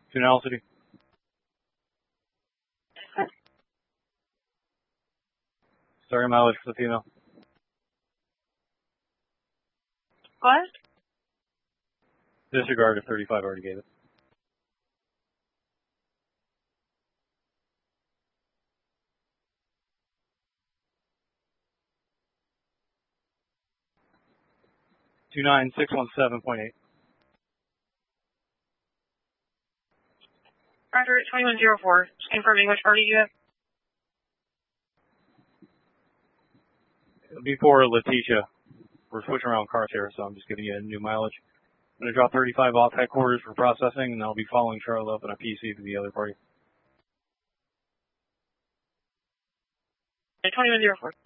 Tunal City. Sorry, mileage for the female. What? Disregard if 35 already gave it. $29617.8. Roger, 2104. Just confirming which party you have. It'll be for Letitia. We're switching around cars here, so I'm just giving you a new mileage. I'm going to drop 35 off headquarters for processing, and I'll be following Charlotte up in a PC to the other party. 2104.